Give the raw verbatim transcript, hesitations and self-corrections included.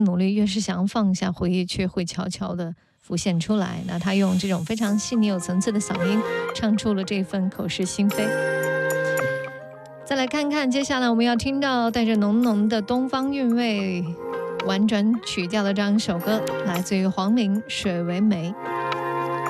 努力，越是想要放下回忆，却会悄悄地浮现出来。那他用这种非常细腻有层次的嗓音，唱出了这份口是心非。再来看看接下来我们要听到带着浓浓的东方韵味、婉转曲调的这样一首歌，来自于黄龄《水为媒》。